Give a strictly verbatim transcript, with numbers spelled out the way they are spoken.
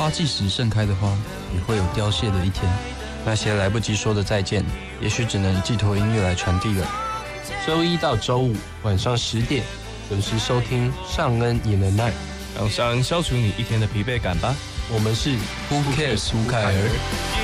花季时盛开的花，也会有凋谢的一天。那些来不及说的再见，也许只能寄托音乐来传递了。 周一到周五晚上十点，准时收听尚恩也能耐， 让尚恩消除你一天的疲惫感吧。 我们是 Who Cares 吴凯儿。